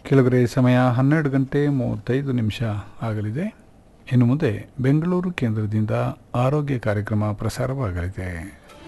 ಕೆಲವರೆ ಸಮಯ 12 ಗಂಟೆ 35 ನಿಮಿಷ ಆಗಲಿದೆ. ಇನ್ನು ಮುಂದೆ ಬೆಂಗಳೂರು ಕೇಂದ್ರದಿಂದ ಆರೋಗ್ಯ ಕಾರ್ಯಕ್ರಮ ಪ್ರಸಾರವಾಗಲಿದೆ.